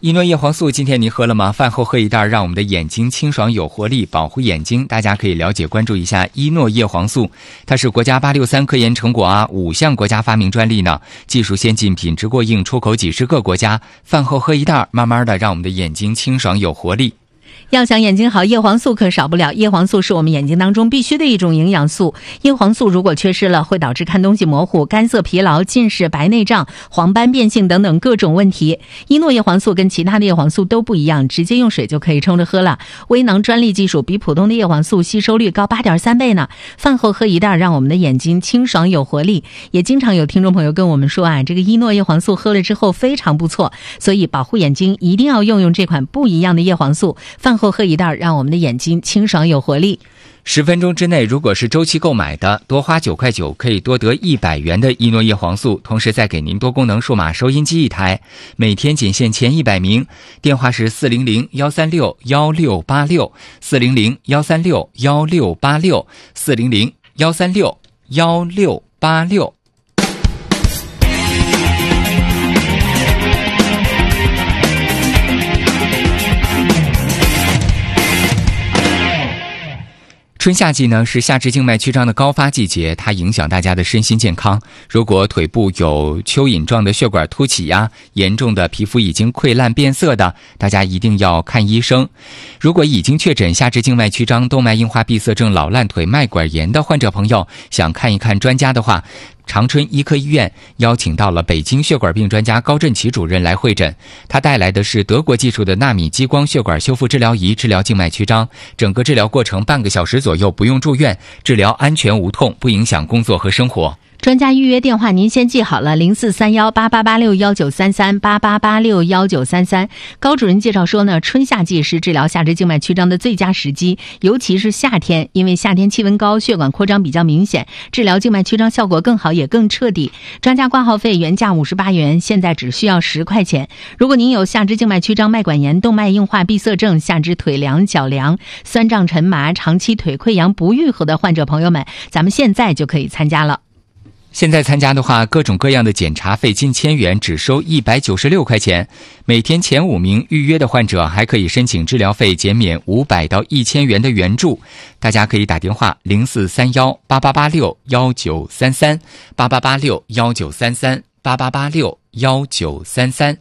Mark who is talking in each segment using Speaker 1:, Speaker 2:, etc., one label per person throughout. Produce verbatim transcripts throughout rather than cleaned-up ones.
Speaker 1: 伊诺叶黄素今天您喝了吗？饭后喝一袋，让我们的眼睛清爽有活力，保护眼睛。大家可以了解关注一下伊诺叶黄素，它是国家八六三科研成果啊，五项国家发明专利呢，技术先进，品质过硬，出口几十个国家。饭后喝一袋，慢慢的让我们的眼睛清爽有活力。
Speaker 2: 要想眼睛好，叶黄素可少不了。叶黄素是我们眼睛当中必须的一种营养素，叶黄素如果缺失了，会导致看东西模糊、干涩、疲劳、近视、白内障、黄斑变性等等各种问题。伊诺叶黄素跟其他的叶黄素都不一样，直接用水就可以冲着喝了。微囊专利技术比普通的叶黄素吸收率高 八点三 倍呢。饭后喝一袋，让我们的眼睛清爽有活力。也经常有听众朋友跟我们说啊，这个伊诺叶黄素喝了之后非常不错，所以保护眼睛一定要用用这款不一样的叶黄素。饭后喝一袋，让我们的眼睛清爽有活力。
Speaker 1: 十分钟之内，如果是周期购买的，多花九块九可以多得一百元的伊诺叶黄素，同时再给您多功能数码收音机一台，每天仅限前一百名。电话是四零零幺三六幺六八六，四零零幺三六幺六八六，四零零幺三六幺六八六。春夏季呢是下肢静脉曲张的高发季节，它影响大家的身心健康。如果腿部有蚯蚓状的血管凸起呀，严重的皮肤已经溃烂变色的，大家一定要看医生。如果已经确诊下肢静脉曲张、动脉硬化闭塞症、老烂腿、脉管炎的患者朋友，想看一看专家的话，长春医科医院邀请到了北京血管病专家高振奇主任来会诊，他带来的是德国技术的纳米激光血管修复治疗仪，治疗静脉曲张，整个治疗过程半个小时左右，不用住院，治疗安全无痛，不影响工作和生活。
Speaker 2: 专家预约电话您先记好了，零四三幺八八八六幺九三三八八八六幺九三三。高主任介绍说呢，春夏季是治疗下肢静脉曲张的最佳时机，尤其是夏天，因为夏天气温高，血管扩张比较明显，治疗静脉曲张效果更好，也更彻底。专家挂号费原价五十八元，现在只需要十块钱。如果您有下肢静脉曲张、脉管炎、动脉硬化闭塞症、下肢腿凉、脚凉、酸胀沉麻、长期腿溃疡不愈合的患者朋友们，咱们现在就可以参加了。
Speaker 1: 现在参加的话，各种各样的检查费近千元，只收一百九十六块钱。每天前五名预约的患者还可以申请治疗费减免五百到一千元的援助。大家可以打电话零四三幺八八八六幺九三三八八八六幺九三三八八八六幺九三三。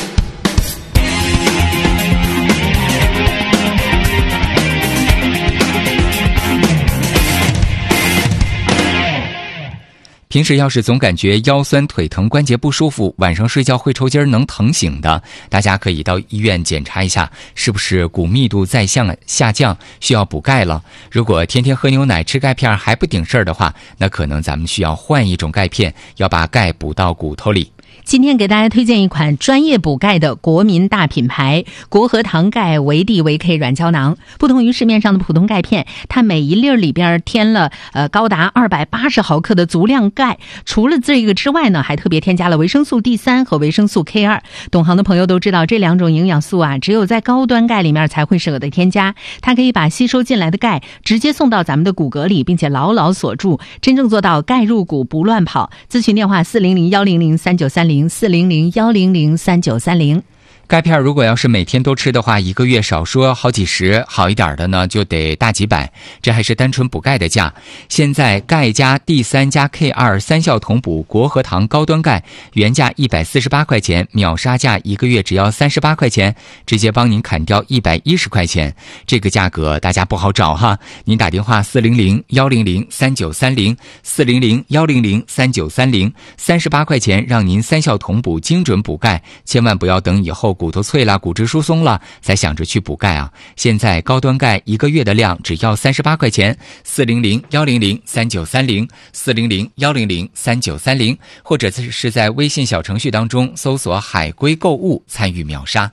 Speaker 1: 平时要是总感觉腰酸腿疼关节不舒服，晚上睡觉会抽筋能疼醒的，大家可以到医院检查一下是不是骨密度在向下降，需要补钙了。如果天天喝牛奶吃钙片还不顶事儿的话，那可能咱们需要换一种钙片，要把钙补到骨头里。
Speaker 2: 今天给大家推荐一款专业补钙的国民大品牌国和堂钙维 D 维 K 软胶囊。不同于市面上的普通钙片，它每一粒里边添了呃高达二百八十毫克的足量钙。除了这个之外呢，还特别添加了维生素 D 三 和维生素 K 二。懂行的朋友都知道，这两种营养素啊，只有在高端钙里面才会舍得添加。它可以把吸收进来的钙直接送到咱们的骨骼里，并且牢牢锁住，真正做到钙入骨不乱跑。咨询电话四零零幺零零三九三零。四零零幺零零三九三零。
Speaker 1: 钙片如果要是每天都吃的话，一个月少说好几十，好一点的呢就得大几百，这还是单纯补钙的价。现在钙加 D 三 加 K 二 三效同补国和堂高端钙，原价一百四十八块钱，秒杀价一个月只要三十八块钱，直接帮您砍掉一百一十块钱。这个价格大家不好找哈，您打电话四零零幺零零三九三零 四零零幺零零三九三零，三十八块钱让您三效同补，精准补钙，千万不要等以后骨头脆了，骨质疏松了才想着去补钙啊！现在高端钙一个月的量只要三十八块钱，四零零幺零零三九三零 四零零幺零零三九三零，或者是在微信小程序当中搜索海龟购物参与秒杀。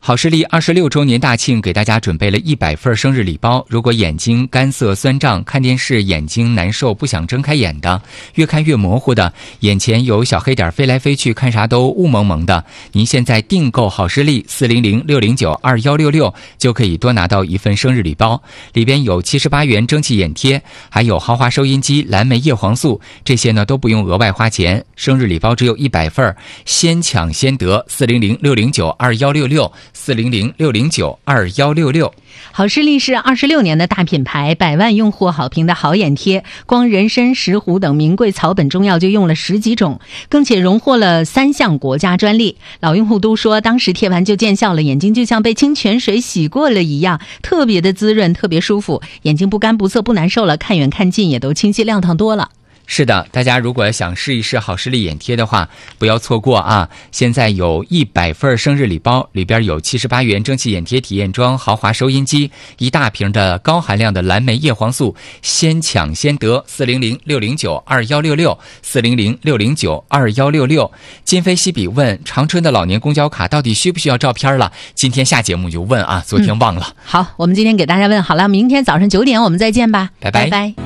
Speaker 1: 好视力二十六周年大庆，给大家准备了一百份生日礼包。如果眼睛干涩酸胀，看电视眼睛难受，不想睁开眼的，越看越模糊的，眼前有小黑点飞来飞去，看啥都雾蒙蒙的，您现在订购好视力四零零六零九二幺六六就可以多拿到一份生日礼包，里边有七十八元蒸汽眼贴，还有豪华收音机、蓝莓叶黄素，这些呢都不用额外花钱。生日礼包只有一百份，先抢先得，四零零六零九二幺六六。四零零六零九二幺六六。
Speaker 2: 好视力是二十六年的大品牌，百万用户好评的好眼贴，光人参、石斛等名贵草本中药就用了十几种，更且荣获了三项国家专利。老用户都说，当时贴完就见效了，眼睛就像被清泉水洗过了一样，特别的滋润，特别舒服，眼睛不干不涩不难受了，看远看近也都清晰亮堂多了。
Speaker 1: 是的，大家如果想试一试好视力眼贴的话，不要错过啊！现在有一百份生日礼包，里边有七十八元蒸汽眼贴体验装、豪华收音机、一大瓶的高含量的蓝莓叶黄素，先抢先得，四零零六零九二幺六六，四零零六零九二幺六六。今非昔比问，长春的老年公交卡到底需不需要照片了？今天下节目就问啊，昨天忘了。
Speaker 2: 嗯、好，我们今天给大家问好了，明天早上九点我们再见吧，
Speaker 1: 拜拜。
Speaker 2: 拜拜。